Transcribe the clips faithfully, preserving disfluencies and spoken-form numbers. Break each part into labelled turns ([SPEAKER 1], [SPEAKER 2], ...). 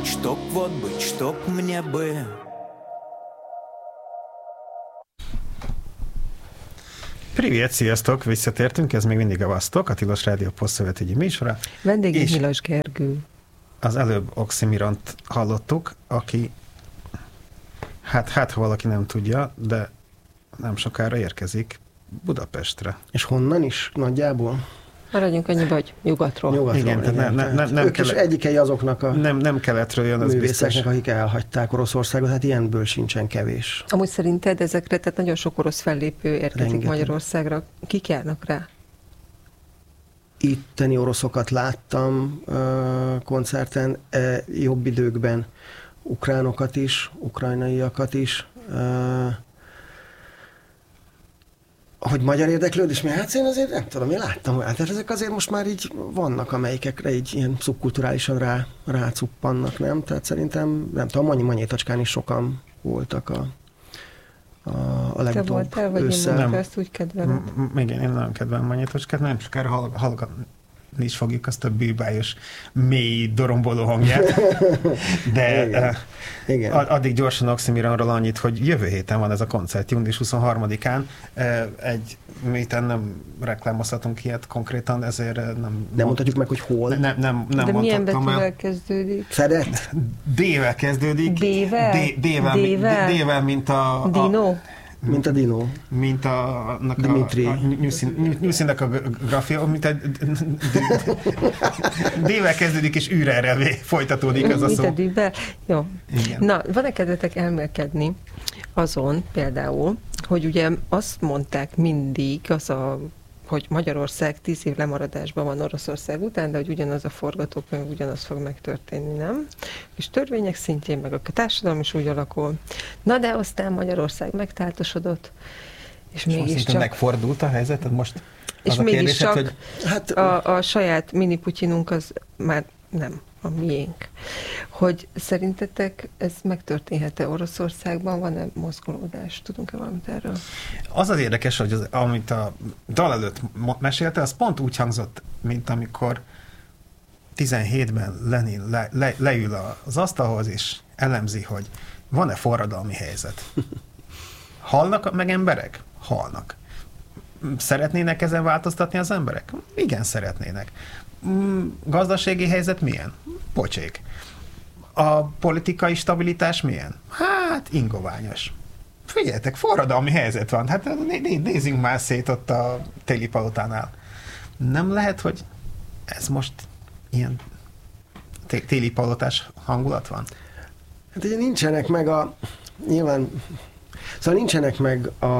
[SPEAKER 1] штук, вот быть штук мне бы.
[SPEAKER 2] Privet, sziasztok! Visszatértünk, ez még mindig a Vasztok, a Tilos Rádió Postszövetségi műsora.
[SPEAKER 3] Vendégünk Milos Gergő.
[SPEAKER 2] Az előbb Oximiront hallottuk, aki, hát, hát ha valaki nem tudja, de nem sokára érkezik Budapestre.
[SPEAKER 4] És honnan is nagyjából?
[SPEAKER 3] Maradjunk annyiba, hogy nyugatról.
[SPEAKER 4] Nyugatról,
[SPEAKER 2] igen.
[SPEAKER 4] igen.
[SPEAKER 2] Nem, nem, nem, nem
[SPEAKER 4] ők is egyikei azoknak a
[SPEAKER 2] nem, nem keletről jön, az
[SPEAKER 4] művészeknek,
[SPEAKER 2] biztos.
[SPEAKER 4] akik elhagyták Oroszországot, hát ilyenből sincsen kevés.
[SPEAKER 3] Amúgy szerinted ezekre, tehát nagyon sok orosz fellépő érkezik
[SPEAKER 4] Rengeteg.
[SPEAKER 3] Magyarországra. Kik járnak rá?
[SPEAKER 4] Itteni oroszokat láttam uh, koncerten, uh, jobb időkben ukránokat is, ukrajnaiakat is. Uh, hogy magyar érdeklődés, mi hát én azért nem tudom, én láttam, hogy hát ezek azért most már így vannak, amelyikekre így ilyen szubkulturálisan rá, rácuppannak, nem? Tehát szerintem, nem tudom, Manyi Manyétacskán is sokan voltak a, a, a legutóbb.
[SPEAKER 3] Te voltál, vagy
[SPEAKER 4] ősszel.
[SPEAKER 3] én ezt úgy kedvelem?
[SPEAKER 2] M- igen, én nagyon kedvelem Manyétocskát, nem sokára hall- hallgatni is fogjuk azt a bűbályos, mély, doromboló hangját. De
[SPEAKER 4] igen.
[SPEAKER 2] Uh,
[SPEAKER 4] igen.
[SPEAKER 2] addig gyorsan Oximironról annyit, hogy jövő héten van ez a koncert, június huszonharmadikán. Uh, egy, miután nem reklámozhatunk ilyet konkrétan, ezért nem...
[SPEAKER 4] Nem mond, mondhatjuk meg, hogy hol.
[SPEAKER 2] Nem, nem, nem
[SPEAKER 3] De milyen betűvel
[SPEAKER 2] el.
[SPEAKER 3] kezdődik?
[SPEAKER 4] Fedett?
[SPEAKER 2] D-vel kezdődik.
[SPEAKER 3] D-vel?
[SPEAKER 2] D- D-vel,
[SPEAKER 3] D-vel?
[SPEAKER 2] D-vel, mint a... a
[SPEAKER 3] Dino?
[SPEAKER 4] Mint a Dino.
[SPEAKER 2] mint a, a,
[SPEAKER 4] Dimitri.
[SPEAKER 2] a, a Nyuszínnak a grafia, mint a D-vel kezdődik, és űrrel folytatódik ez a szó.
[SPEAKER 3] Mint a D-vel? Jó.
[SPEAKER 2] Igen.
[SPEAKER 3] Na, van-e kedvetek elmélkedni azon például, hogy ugye azt mondták mindig, az a hogy Magyarország tíz év lemaradásban van Oroszország után, de hogy ugyanaz a forgatókönyv, ugyanaz fog megtörténni, nem? És törvények szintjén, meg a társadalom is úgy alakul. Na de aztán Magyarország megtáltosodott, és, és mégiscsak...
[SPEAKER 2] megfordult a helyzet? Most
[SPEAKER 3] és mégiscsak
[SPEAKER 2] hogy...
[SPEAKER 4] hát,
[SPEAKER 3] a, a saját mini Putyinunk az már nem a miénk. Hogy szerintetek ez megtörténhet-e Oroszországban? Van-e mozgolódás? Tudunk-e valamit erről?
[SPEAKER 2] Az az érdekes, hogy az, amit a dal előtt mesélte, az pont úgy hangzott, mint amikor tizenhétben Lenin le, le, leül az asztalhoz, és elemzi, hogy van-e forradalmi helyzet. Halnak meg emberek? Halnak. Szeretnének ezen változtatni az emberek? Igen, szeretnének. Gazdasági helyzet milyen? Pocsék. A politikai stabilitás milyen? Hát ingoványos. Figyeljetek, forradalmi helyzet van. Hát né- nézzünk már szét ott a Téli Palotánál. Nem lehet, hogy ez most ilyen té- téli palotás hangulat van?
[SPEAKER 4] hát ugye nincsenek meg a... Nyilván... Szóval nincsenek meg a,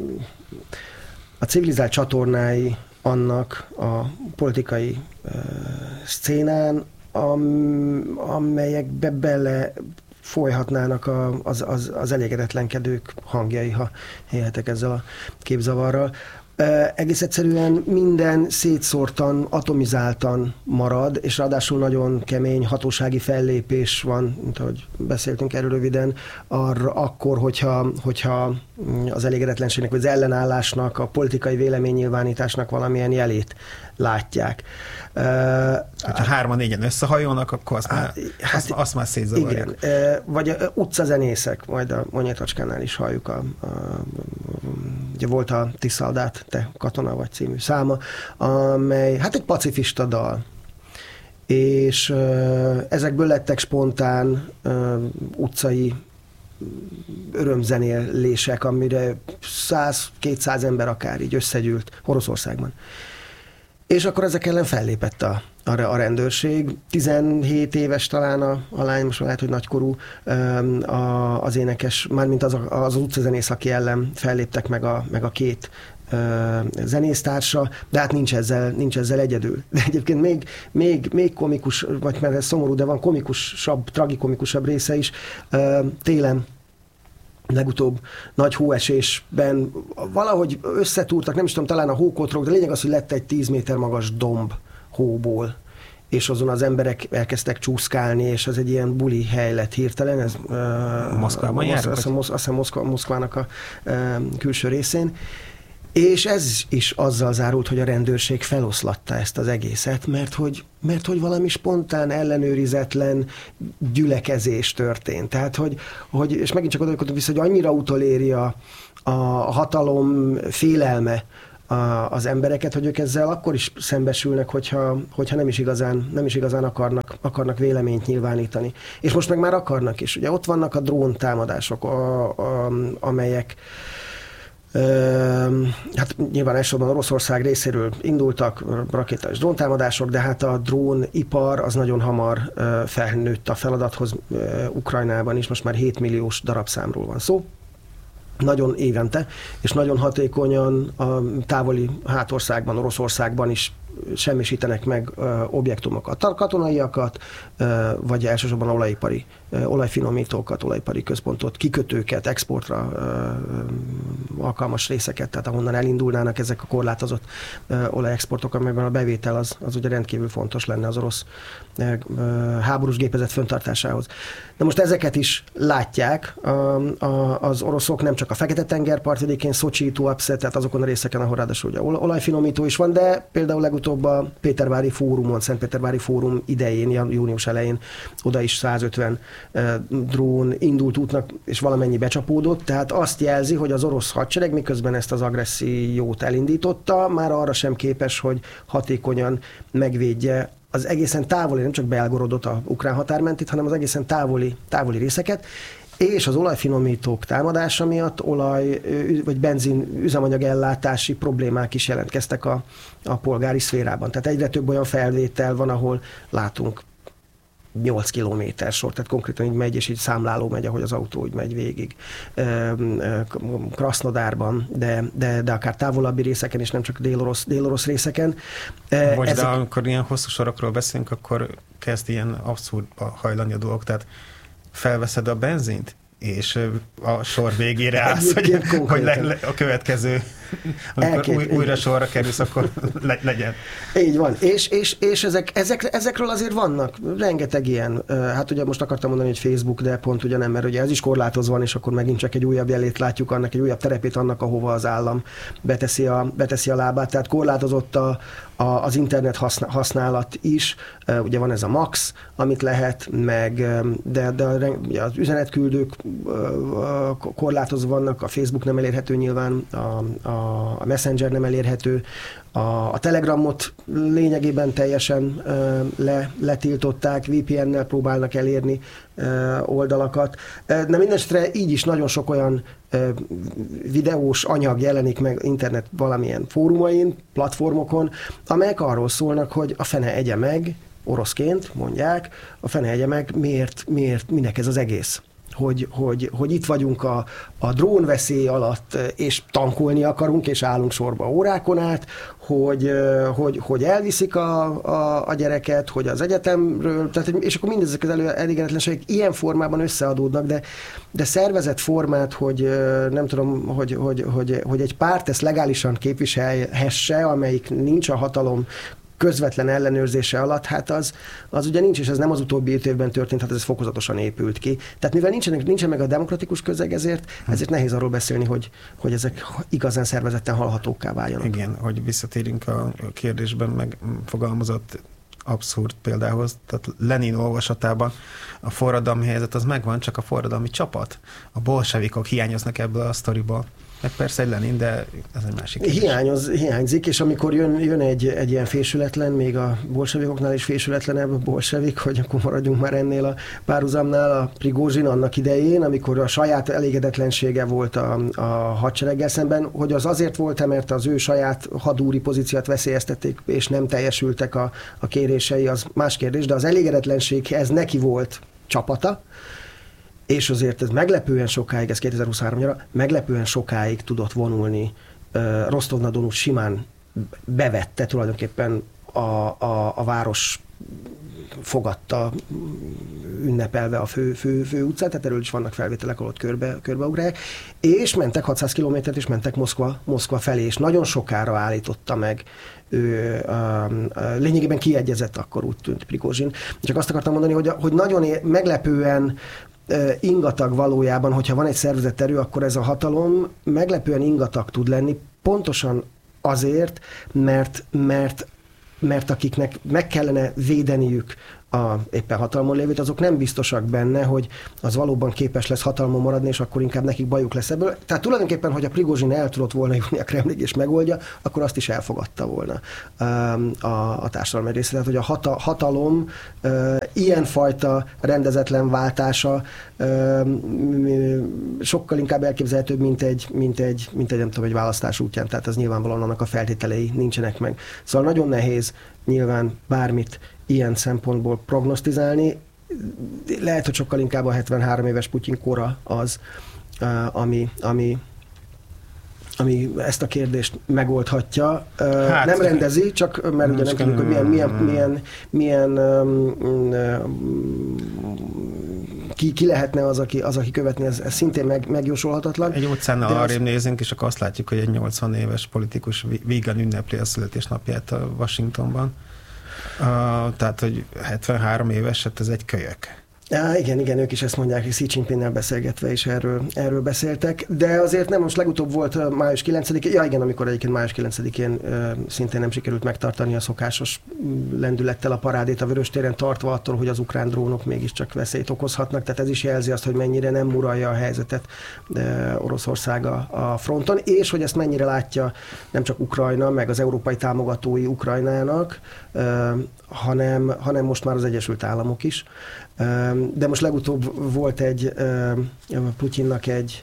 [SPEAKER 4] a civilizált csatornái annak a politikai uh, szcénán, am, amelyekbe bele folyhatnának a, az, az, az elégedetlenkedők hangjai, ha élhetek ezzel a képzavarral. Uh, egész egyszerűen minden szétszórtan, atomizáltan marad, és ráadásul nagyon kemény hatósági fellépés van, mint ahogy beszéltünk erről röviden, arra akkor, hogyha, hogyha az elégedetlenségnek, vagy az ellenállásnak, a politikai véleménynyilvánításnak valamilyen jelét látják. Uh,
[SPEAKER 2] ha hárman négyen összehajolnak, akkor azt, már,
[SPEAKER 4] hát,
[SPEAKER 2] azt, azt már szétzavarják.
[SPEAKER 4] Igen, uh, vagy uh, utcazenészek, majd a Monyétacskánál is halljuk, a, a, ugye volt a Tiszaldát, te katona vagy című száma, amely hát egy pacifista dal. És uh, ezekből lettek spontán uh, utcai örömzenélések, amire száz-kétszáz ember akár így összegyűlt Oroszországban. És akkor ezek ellen fellépett a, a, a rendőrség. tizenhét éves talán a, a lány, most lehet, hogy nagykorú, a, az énekes, mármint az, az utcazenész, aki ellen felléptek meg a, meg a két zenésztársa, de hát nincs ezzel, nincs ezzel egyedül. De egyébként még, még, még komikus, vagy mert ez szomorú, de van komikusabb, tragikomikusabb része is. Télen legutóbb nagy hóesésben valahogy összetúrtak, nem is tudom, talán a hókotrok, de lényeg az, hogy lett egy tíz méter magas domb hóból, és azon az emberek elkezdtek csúszkálni, és ez egy ilyen buli hely lett hirtelen. Ez,
[SPEAKER 2] Moszkvában járnak?
[SPEAKER 4] Azt hiszem Moszkvának a külső részén. És ez is azzal zárult, hogy a rendőrség feloszlatta ezt az egészet, mert hogy, mert hogy valami spontán, ellenőrizetlen gyülekezés történt. Tehát, hogy, hogy és megint csak oda vissza, hogy annyira utoléri a, a hatalom félelme a, az embereket, hogy ők ezzel akkor is szembesülnek, hogyha, hogyha nem is igazán, nem is igazán akarnak, akarnak véleményt nyilvánítani. És most meg már akarnak is. Ugye ott vannak a dróntámadások, a, a, amelyek hát nyilván elsősorban Oroszország részéről indultak rakéta és dróntámadások, de hát a drónipar az nagyon hamar felnőtt a feladathoz Ukrajnában is, most már hét milliós darabszámról van szó. Nagyon évente, és nagyon hatékonyan a távoli hátországban, Oroszországban is semmisítenek meg ö, objektumokat, katonaiakat, ö, vagy elsősorban olajipari, ö, olajfinomítókat, olajipari központot, kikötőket, exportra ö, ö, alkalmas részeket, tehát ahonnan elindulnának ezek a korlátozott ö, olajexportok, amelyben a bevétel az, az ugye rendkívül fontos lenne az orosz ö, ö, háborús gépezet fenntartásához. De most ezeket is látják a, a, az oroszok, nem csak a Fekete-tenger partvidékén, Szocsi, Tuapse, tehát azokon a részeken, ahol ráadásul ugye olajfinomító is van, de például legutóbb a Pétervári fórumon, Szentpétervári fórum idején, június elején oda is százötven uh, drón indult útnak, és valamennyi becsapódott, tehát azt jelzi, hogy az orosz hadsereg miközben ezt az agressziót elindította, már arra sem képes, hogy hatékonyan megvédje az egészen távoli, nem csak Belgorodot, a ukrán határmentit, hanem az egészen távoli, távoli részeket, és az olajfinomítók támadása miatt olaj vagy benzin üzemanyag ellátási problémák is jelentkeztek a, a polgári szférában. Tehát egyre több olyan felvétel van, ahol látunk nyolc kilométer sor, tehát konkrétan így megy, és így számláló megy, ahogy az autó úgy megy végig. Krasznodárban, de, de, de akár távolabbi részeken, és nem csak délorosz, délorosz részeken.
[SPEAKER 2] Most Ezek... de amikor ilyen hosszú sorokról beszélünk, akkor kezd ilyen abszurd hajlani a dolgok, tehát felveszed a benzint, és a sor végére állsz, hogy, hogy le, le, a következő, amikor új, újra sorra kerülsz, akkor le, legyen.
[SPEAKER 4] Így van. És, és, és ezek, ezek, ezekről azért vannak rengeteg ilyen. Hát ugye most akartam mondani, hogy Facebook, de pont ugye nem, mert ugye ez is korlátozva van, és akkor megint csak egy újabb jelét látjuk annak, egy újabb terepét annak, ahova az állam beteszi a, beteszi a lábát. Tehát korlátozott a, a, az internet használat is. Ugye van ez a Max, amit lehet, meg de, de az üzenetküldők korlátozva vannak, a Facebook nem elérhető nyilván, a, a Messenger nem elérhető, a, a Telegramot lényegében teljesen le, letiltották, vé pé en-nel próbálnak elérni oldalakat. De mindenesetre így is nagyon sok olyan videós anyag jelenik meg internet valamilyen fórumain, platformokon, amelyek arról szólnak, hogy a fene egye meg, oroszként mondják, a fene egye meg, miért, miért, minek ez az egész. Hogy, hogy, hogy itt vagyunk a, a drónveszély alatt, és tankolni akarunk, és állunk sorba órákon át, hogy, hogy, hogy elviszik a, a, a gyereket, hogy az egyetemről, tehát, és akkor mindezek az elégedetlenségek ilyen formában összeadódnak, de, de szervezett formát, hogy nem tudom, hogy, hogy, hogy, hogy egy párt ezt legálisan képviselhesse, amelyik nincs a hatalom közvetlen ellenőrzése alatt, hát az, az ugye nincs, és ez nem az utóbbi öt évben történt, hát ez fokozatosan épült ki. Tehát mivel nincsen, nincsen meg a demokratikus közeg, ezért, ezért nehéz arról beszélni, hogy, hogy ezek igazán szervezetten hallhatókká váljanak.
[SPEAKER 2] Igen, hogy visszatérünk a kérdésben megfogalmazott abszurd példához, tehát Lenin olvasatában a forradalmi helyzet az megvan, csak a forradalmi csapat. A bolsevikok hiányoznak ebből a sztoriból. Meg persze egy Lenin, de ez egy másik kérdés.
[SPEAKER 4] Hiányoz, hiányzik, és amikor jön, jön egy, egy ilyen fésületlen, még a bolsevikoknál is fésületlenebb a bolsevik, hogy akkor maradjunk már ennél a párhuzamnál, a Prigozsin annak idején, amikor a saját elégedetlensége volt a, a hadsereggel szemben, hogy az azért volt-e, mert az ő saját hadúri pozíciát veszélyeztették, és nem teljesültek a, a kérései, az más kérdés, de az elégedetlenség, ez neki volt csapata, és azért ez meglepően sokáig, ez kétezer-huszonhárom-ra, meglepően sokáig tudott vonulni. Rostov-na-Donu simán bevette tulajdonképpen a, a, a város fogadta ünnepelve a fő, fő, fő utcát, tehát erről is vannak felvételek, ahol ott körbe, körbeugrálják, és mentek hatszáz kilométert, és mentek Moszkva, Moszkva felé, és nagyon sokára állította meg ő, a, a, lényegében kiegyezett, akkor úgy tűnt Prigozsin. Csak azt akartam mondani, hogy, hogy nagyon é- meglepően ingatag valójában, hogyha van egy szervezett erő, akkor ez a hatalom meglepően ingatag tud lenni, pontosan azért, mert, mert, mert akiknek meg kellene védeniük a éppen hatalmon lévőt, azok nem biztosak benne, hogy az valóban képes lesz hatalmon maradni, és akkor inkább nekik bajuk lesz ebből. Tehát tulajdonképpen, hogy a Prigozsin el tudott volna jutni a Kremlig és megoldja, akkor azt is elfogadta volna a, a társadalom része. Tehát, hogy a hata, hatalom uh, ilyenfajta rendezetlen váltása uh, sokkal inkább elképzelhetőbb, mint egy, mint egy, mint egy, nem tudom, egy választás útján. Tehát az nyilvánvalóan annak a feltételei nincsenek meg. Szóval nagyon nehéz nyilván bármit ilyen szempontból prognosztizálni. Lehet, hogy sokkal inkább a hetvenhárom éves Putyin kora az, ami, ami, ami ezt a kérdést megoldhatja. Hát, nem rendezi, csak mert ugye nem tudjuk, hogy milyen, milyen, milyen, milyen ki, ki lehetne az, aki, az, aki követni, ez, ez szintén meg, megjósolhatatlan.
[SPEAKER 2] Egy utcánál arrébb az... nézünk, és akkor azt látjuk, hogy egy nyolcvan éves politikus vígan ünnepli a születésnapját a Washingtonban. Uh, tehát, hogy hetvenhárom éves, hát ez egy kölyök.
[SPEAKER 4] Ja, igen, igen, ők is ezt mondják, hogy Xi Jinpingnel beszélgetve is erről, erről beszéltek, de azért nem, most legutóbb volt május kilencedikén, ja igen, amikor egyébként május kilencedikén uh, szintén nem sikerült megtartani a szokásos lendülettel a parádét a Vöröstéren, tartva attól, hogy az ukrán drónok mégiscsak veszélyt okozhatnak, tehát ez is jelzi azt, hogy mennyire nem uralja a helyzetet uh, Oroszország a, a fronton, és hogy ezt mennyire látja nem csak Ukrajna, meg az európai támogatói Ukrajnának, uh, hanem, hanem most már az Egyesült Államok is. De most legutóbb volt egy Putyinnak egy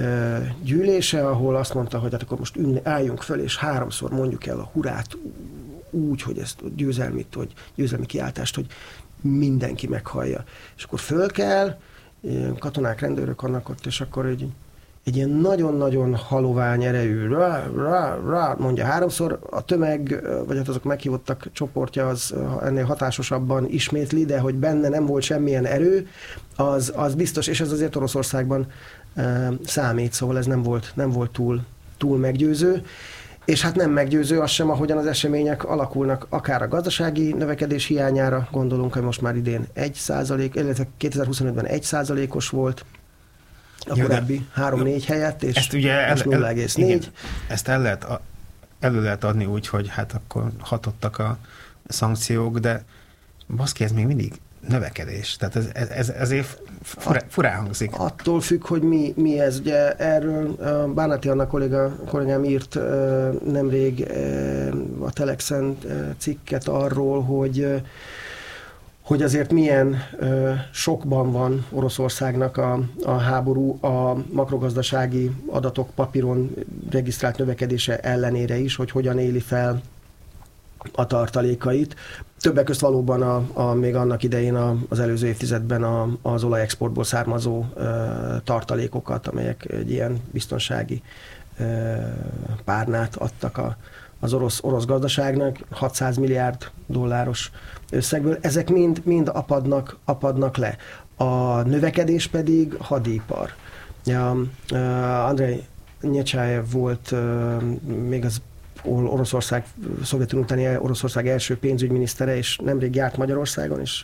[SPEAKER 4] gyűlése, ahol azt mondta, hogy hát akkor most ünne, álljunk föl, és háromszor mondjuk el a hurrát úgy, hogy ezt a győzelmit, hogy győzelmi kiáltást, hogy mindenki meghallja. És akkor föl kell, katonák, rendőrök vannak ott, és akkor egy, egy ilyen nagyon-nagyon halovány erejű rá, rá, rá, mondja háromszor, a tömeg, vagy hát azok meghívottak csoportja az ennél hatásosabban ismétli, de hogy benne nem volt semmilyen erő, az, az biztos, és ez azért Oroszországban e, számít, szóval ez nem volt, nem volt túl, túl meggyőző. És hát nem meggyőző az sem, ahogyan az események alakulnak, akár a gazdasági növekedés hiányára gondolunk, hogy most már idén egy százalék, illetve kétezer-huszonötben egy százalékos volt, a jó, korábbi három-négy helyett, és
[SPEAKER 2] ezt ugye el,
[SPEAKER 4] nulla egész négy.
[SPEAKER 2] Ezt el lehet, elő lehet adni úgy, hogy hát akkor hatottak a szankciók, de baszki, ez még mindig növekedés. Tehát ez, ez, ezért furá, furán hangzik.
[SPEAKER 4] Attól függ, hogy mi, mi ez. Ugye erről Bánati Anna kolléga, kollégám írt nemrég a Telexen cikket arról, hogy hogy azért milyen ö, sokban van Oroszországnak a, a háború a makrogazdasági adatok papíron regisztrált növekedése ellenére is, hogy hogyan éli fel a tartalékait. Többek közt valóban a, a, még annak idején a, az előző évtizedben a, az olajexportból származó ö, tartalékokat, amelyek egy ilyen biztonsági ö, párnát adtak a az orosz, orosz gazdaságnak, hatszáz milliárd dolláros összegből. Ezek mind, mind apadnak, apadnak le. A növekedés pedig hadipar. Ja, uh, Andrei Nyecsájev volt uh, még az Oroszország, Szovjetunió utáni Oroszország első pénzügyminisztere, és nemrég járt Magyarországon, és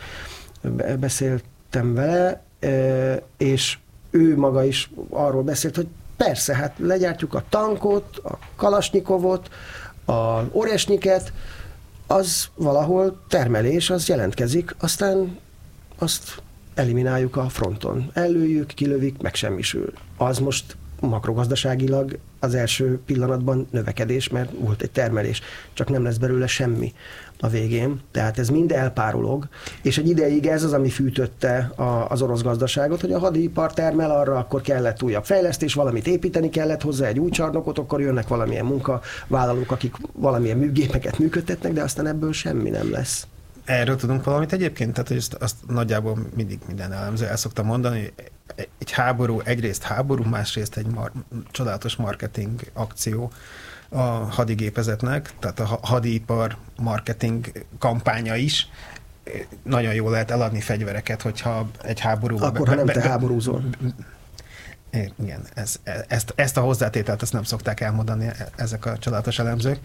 [SPEAKER 4] uh, beszéltem vele, uh, és ő maga is arról beszélt, hogy persze, hát legyártjuk a tankot, a kalasnyikovot, a oresnyiket, az valahol termelés, az jelentkezik, aztán azt elimináljuk a fronton. Ellőjük, kilövik, megsemmisül. Az most makrogazdaságilag az első pillanatban növekedés, mert volt egy termelés, csak nem lesz belőle semmi a végén. Tehát ez mind elpárolog, és egy ideig ez az, ami fűtötte a, az orosz gazdaságot, hogy a hadipar termel, arra akkor kellett újabb fejlesztés, valamit építeni kellett hozzá, egy új csarnokot, akkor jönnek valamilyen munkavállalók, akik valamilyen műgépeket működtetnek, de aztán ebből semmi nem lesz.
[SPEAKER 2] Erről tudunk valamit egyébként? Tehát, hogy azt, azt nagyjából mindig minden elemző el szoktam mondani, egy háború, egyrészt háború, másrészt egy mar, csodálatos marketing akció a hadigépezetnek, tehát a hadipar marketing kampánya is. Nagyon jól lehet eladni fegyvereket, hogyha egy háborúban...
[SPEAKER 4] Akkor, ha nem te háborúzol.
[SPEAKER 2] Igen, ez, ezt, ezt a hozzátételt ezt nem szokták elmondani ezek a csodálatos elemzők.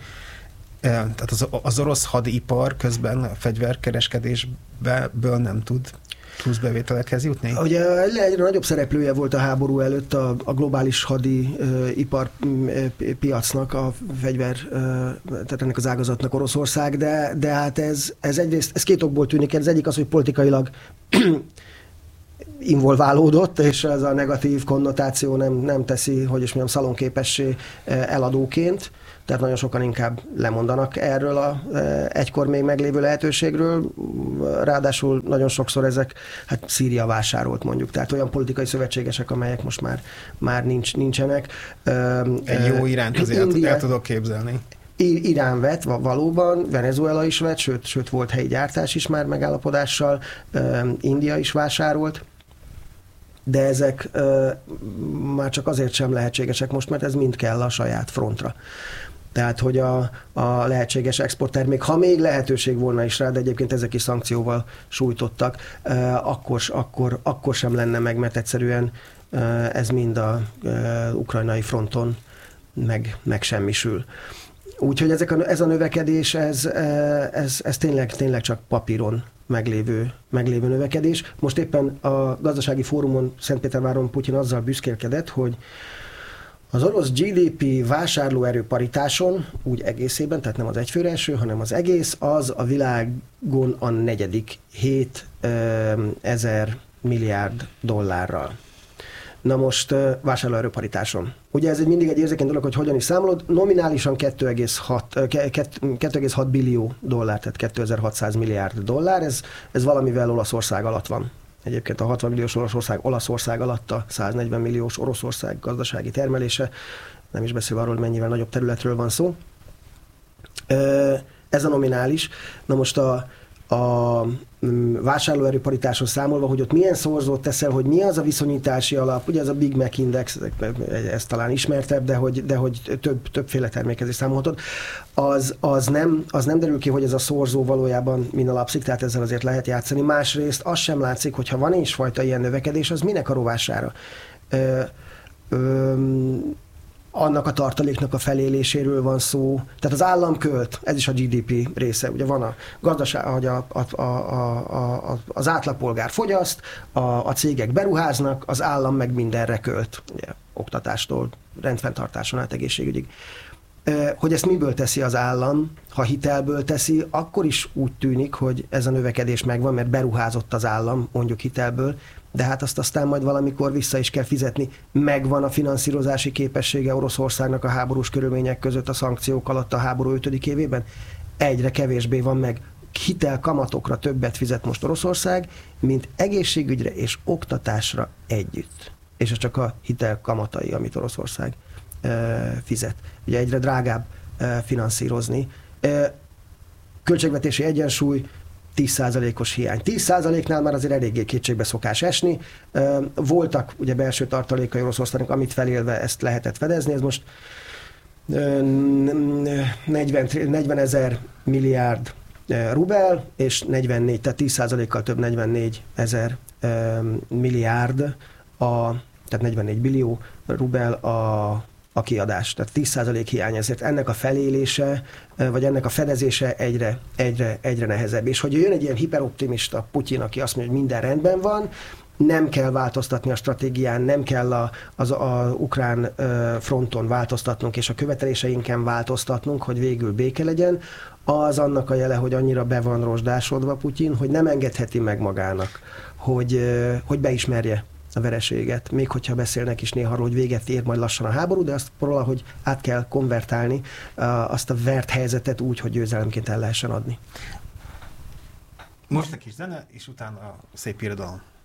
[SPEAKER 2] Tehát az, az orosz hadipar közben a fegyverkereskedésből nem tud plusz bevételekhez jutni?
[SPEAKER 4] Ugye egyre nagyobb szereplője volt a háború előtt a, a globális hadi uh, iparpiacnak, a fegyver, uh, tehát ennek az ágazatnak Oroszország, de, de hát ez, ez egyrészt, ez két okból tűnik, ez egyik az, hogy politikailag involválódott, és ez a negatív konnotáció nem, nem teszi, hogy is mondjam, szalonképessé eladóként, tehát nagyon sokan inkább lemondanak erről a egykor még meglévő lehetőségről, ráadásul nagyon sokszor ezek hát Szíria vásárolt mondjuk, tehát olyan politikai szövetségesek, amelyek most már, már nincs, nincsenek.
[SPEAKER 2] Egy jó iránt azért India, el tudok képzelni.
[SPEAKER 4] Irán vett, valóban, Venezuela is vett, sőt, sőt volt helyi gyártás is már megállapodással, India is vásárolt, de ezek uh, már csak azért sem lehetségesek most, mert ez mind kell a saját frontra. Tehát, hogy a, a lehetséges exporttermék, ha még lehetőség volna is rá, de egyébként ezek is szankcióval sújtottak, uh, akkor, akkor, akkor sem lenne meg, mert egyszerűen uh, ez mind a uh, ukrajnai fronton meg, megsemmisül. Úgyhogy ezek a, ez a növekedés, ez, ez, ez tényleg, tényleg csak papíron meglévő, meglévő növekedés. Most éppen a gazdasági fórumon Szentpéterváron Putyin azzal büszkélkedett, hogy az orosz gé dé pé vásárlóerő paritáson, úgy egészében, tehát nem az egyfőre eső, hanem az egész, az a világon a negyedik, hétezer milliárd dollárral. Na most vásárlóerő paritáson. Ugye ez egy mindig egy érzékeny dolog, hogy hogyan is számolod. Nominálisan kettő egész hat billió dollár, tehát kétezer-hatszáz milliárd dollár. Ez, ez valamivel Olaszország alatt van. Egyébként a hatvan milliós Olaszország Olaszország alatt a száznegyven milliós Oroszország gazdasági termelése. Nem is beszélve arról, hogy mennyivel nagyobb területről van szó. Ez a nominális. Na most a a vásárlóerő paritáson számolva, hogy ott milyen szorzót teszel, hogy mi az a viszonyítási alap, ugye ez a Big Mac Index, ez talán ismertebb, de hogy, de hogy több, többféle termékhez is számolhatod, az, az, nem, az nem derül ki, hogy ez a szorzó valójában min alapszik, tehát ezzel azért lehet játszani. Másrészt az sem látszik, hogy ha van is fajta ilyen növekedés, az minek a rovására? Ö, ö, annak a tartaléknak a feléléséről van szó. Tehát az állam költ, ez is a gé dé pé része. Ugye van a gazdaság, hogy a, a, a, a, az átlagpolgár fogyaszt, a, a cégek beruháznak, az állam meg mindenre költ. Ugye, oktatástól, rendfenntartáson át egészségügyig. Hogy ezt miből teszi az állam, ha hitelből teszi, akkor is úgy tűnik, hogy ez a növekedés megvan, mert beruházott az állam, mondjuk hitelből, de hát azt aztán majd valamikor vissza is kell fizetni. Megvan a finanszírozási képessége Oroszországnak a háborús körülmények között a szankciók alatt a háború ötödik évében? Egyre kevésbé van meg. Hitel kamatokra többet fizet most Oroszország, mint egészségügyre és oktatásra együtt. És ez csak a hitel kamatai, amit Oroszország e, fizet. Ugye egyre drágább e, finanszírozni. E, költségvetési egyensúly, tíz százalékos hiány. tíz százaléknál már azért eléggé kétségbe szokás esni. Voltak ugye belső tartalékai Oroszországnak, amit felélve ezt lehetett fedezni. Ez most negyven ezer milliárd rubel, és negyvennégy, tehát tíz százalékkal több negyvennégy ezer milliárd, a, tehát negyvennégy billió rubel a a kiadás, tehát tíz százalék hiány, ezért ennek a felélése, vagy ennek a fedezése egyre, egyre, egyre nehezebb. És hogy jön egy ilyen hiperoptimista Putyin, aki azt mondja, hogy minden rendben van, nem kell változtatni a stratégián, nem kell a, az a ukrán fronton változtatnunk, és a követeléseinken változtatnunk, hogy végül béke legyen, az annak a jele, hogy annyira be van rozsdásodva Putyin, hogy nem engedheti meg magának, hogy, hogy beismerje a vereséget, még hogyha beszélnek is néha arról, hogy véget ér majd lassan a háború, de azt valahogy át kell konvertálni uh, azt a vert helyzetet úgy, hogy győzelemként el lehessen adni.
[SPEAKER 2] Most egy kis zene, és utána a szép irodalom.